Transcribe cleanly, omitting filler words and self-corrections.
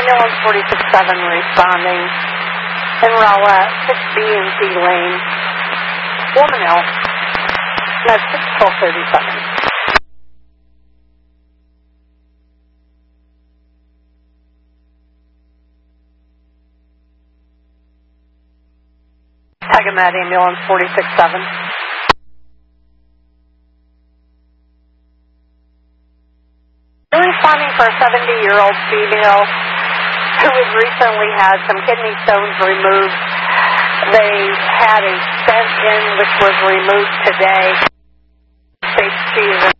Ambulance 46-7 responding in Rowlett, 6B and Z lane. Woman ill. That's 6-12-37. Tagamet Ambulance 46-7. We're responding for a 70-year-old female who has recently had some kidney stones removed. They had a stent in which was removed today. She is